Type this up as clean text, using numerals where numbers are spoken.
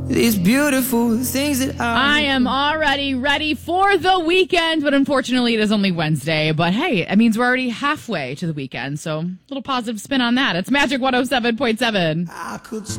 these beautiful things that I am already ready for the weekend, but unfortunately it is only Wednesday. But hey, it means we're already halfway to the weekend, so a little positive spin on that. It's Magic 107.7. I could